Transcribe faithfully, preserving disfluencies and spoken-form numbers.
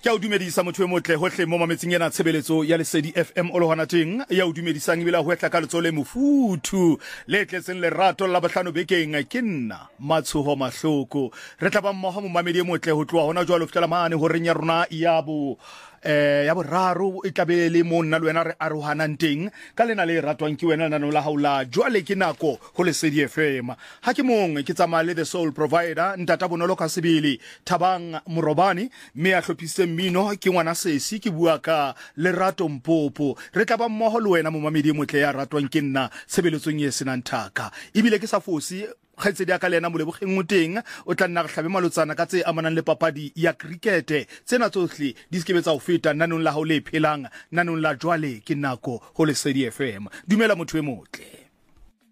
Ke a o dumedisa motho e motle hohle mo mametseng ena tshebeletso ya Lesedi F M o lo hana teng ya o dumedisang ebile ho etla ka letso le mofuthu le tletseng lerato la bahlano bekeng ke nna Matshoho Mahloko re tla ba mmoho mo mamedi e motle ho tloa hona jwalo fitela mane ho renya rona ya bo eh ya boraro e tlabe le mo nna le wena re arohanang teng ka lena le ratwang ke wena nano la haula jwale ke nako ho Lesedi F M ha ke mong ke tsamaya the soul provider ntata bonolo ka sebele Thabang Morobani me a hlophisitse mmino ke ngwana sesi ke bua ka Lerato Mpopo re tla ba mmoho le wena mo mamedi e motle ya ratwang ke nna sebeletsong ye senang thaka ebile ke sa fosi khaitsedi ya ka lena mo lebogeng moteng o tla nna re hlabe malotsana ka tse amanang le papadi ya cricket tsena tsohle di skebetsa ho feta nanong la hao le phelang nanong la jwale ke nako ho Lesedi F M dumela motho e motle.